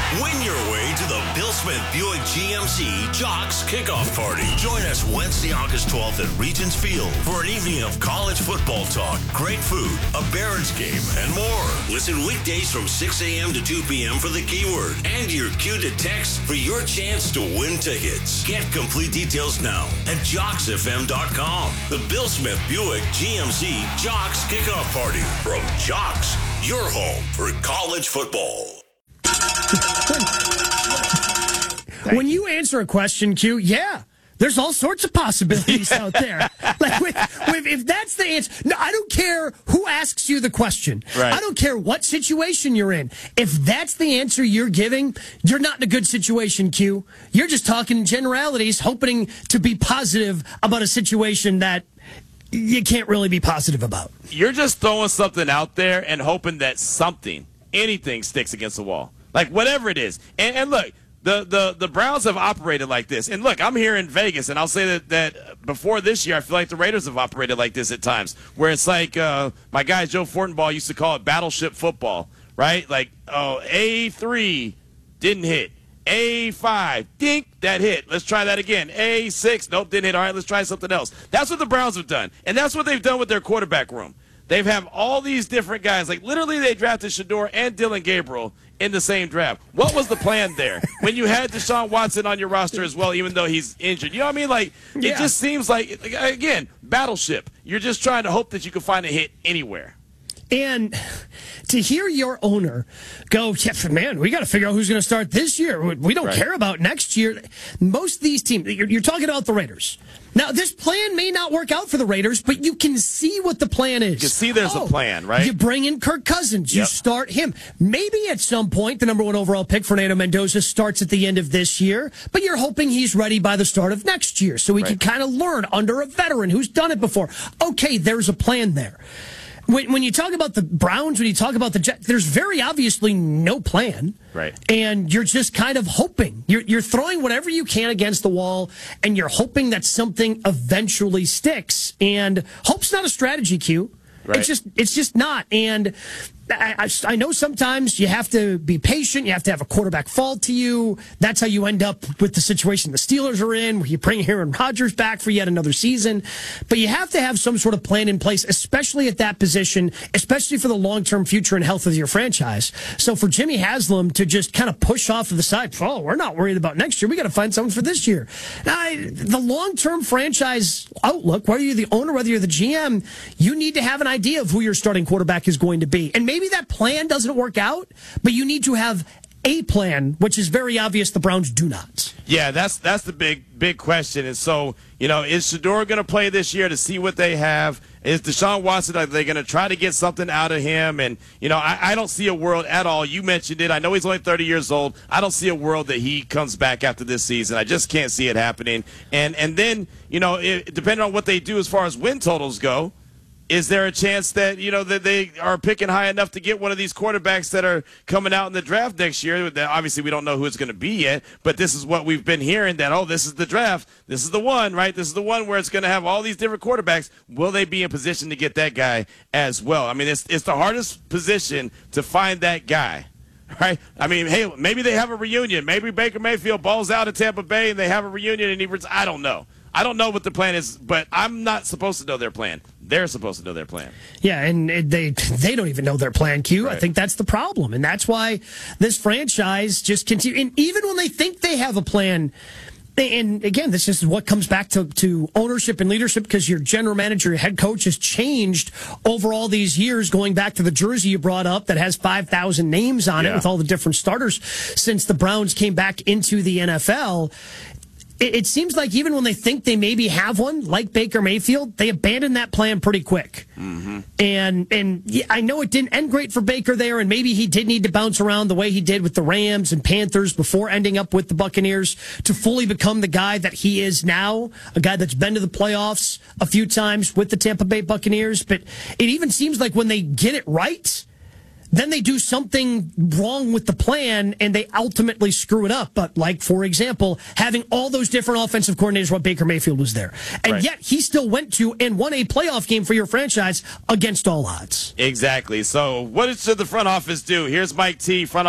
Win your way to the Bill Smith Buick GMC Jocks Kickoff Party. Join us Wednesday, August 12th at Regents Field for an evening of college football talk, great food, a Barons game, and more. Listen weekdays from 6 a.m. to 2 p.m. for the keyword and your cue to text for your chance to win tickets. Get complete details now at JocksFM.com. The Bill Smith Buick GMC Jocks Kickoff Party from Jocks, your home for college football. When you answer a question, Q, there's all sorts of possibilities out there. Like if that's the answer, no, I don't care who asks you the question. Right. I don't care what situation you're in. If that's the answer you're giving, you're not in a good situation, Q. You're just talking in generalities, hoping to be positive about a situation that you can't really be positive about. You're just throwing something out there and hoping that anything sticks against the wall. Like, whatever it is. And look, the Browns have operated like this. And look, I'm here in Vegas, and I'll say that before this year, I feel like the Raiders have operated like this at times, where it's like my guy Joe Fortenbaugh used to call it battleship football, right? Like, A3 didn't hit. A5, dink, that hit. Let's try that again. A6, nope, didn't hit. All right, let's try something else. That's what the Browns have done, and that's what they've done with their quarterback room. They've have all these different guys. Like, literally, they drafted Shedeur and Dylan Gabriel in the same draft. What was the plan there when you had Deshaun Watson on your roster as well, even though he's injured? You know what I mean? Like, it just seems like, again, battleship. You're just trying to hope that you can find a hit anywhere. And to hear your owner go, man, we got to figure out who's going to start this year. We don't care about next year. Most of these teams, you're talking about the Raiders. Now, this plan may not work out for the Raiders, but you can see what the plan is. You can see there's a plan, right? You bring in Kirk Cousins. You start him. Maybe at some point, the number 1 overall pick, Fernando Mendoza, starts at the end of this year, but you're hoping he's ready by the start of next year so he can kind of learn under a veteran who's done it before. Okay, there's a plan there. When you talk about the Browns, when you talk about the Jets, there's very obviously no plan. Right. And you're just kind of hoping. You're throwing whatever you can against the wall, and you're hoping that something eventually sticks. And hope's not a strategy, Q. Right. It's just not. And I know sometimes you have to be patient. You have to have a quarterback fall to you. That's how you end up with the situation the Steelers are in, where you bring Aaron Rodgers back for yet another season. But you have to have some sort of plan in place, especially at that position, especially for the long-term future and health of your franchise. So for Jimmy Haslam to just kind of push off to the side, we're not worried about next year. We got to find something for this year. Now, the long-term franchise outlook, whether you're the owner, whether you're the GM, you need to have an idea of who your starting quarterback is going to be. And maybe that plan doesn't work out, but you need to have a plan, which is very obvious the Browns do not. Yeah, that's the big question. And so, is Shedeur going to play this year to see what they have? Is Deshaun Watson, are they going to try to get something out of him? And, I don't see a world at all. You mentioned it. I know he's only 30 years old. I don't see a world that he comes back after this season. I just can't see it happening. And then, depending on what they do as far as win totals go, is there a chance that, that they are picking high enough to get one of these quarterbacks that are coming out in the draft next year? Obviously, we don't know who it's going to be yet, but this is what we've been hearing, that, this is the draft. This is the one, right? This is the one where it's going to have all these different quarterbacks. Will they be in position to get that guy as well? I mean, it's the hardest position to find that guy. Right? I mean, hey, maybe they have a reunion. Maybe Baker Mayfield balls out in Tampa Bay and they have a reunion and I don't know. I don't know what the plan is, but I'm not supposed to know their plan. They're supposed to know their plan. Yeah, and they don't even know their plan, Q. Right. I think that's the problem, and that's why this franchise just continues. And even when they think they have a plan, and again, this is what comes back to ownership and leadership, because your general manager, your head coach has changed over all these years, going back to the jersey you brought up that has 5,000 names on it with all the different starters since the Browns came back into the NFL. It seems like even when they think they maybe have one, like Baker Mayfield, they abandon that plan pretty quick. Mm-hmm. And I know it didn't end great for Baker there, and maybe he did need to bounce around the way he did with the Rams and Panthers before ending up with the Buccaneers to fully become the guy that he is now, a guy that's been to the playoffs a few times with the Tampa Bay Buccaneers. But it even seems like when they get it right, then they do something wrong with the plan and they ultimately screw it up. But like, for example, having all those different offensive coordinators while Baker Mayfield was there. And yet he still went to and won a playoff game for your franchise against all odds. Exactly. So what should the front office do? Here's Mike T, front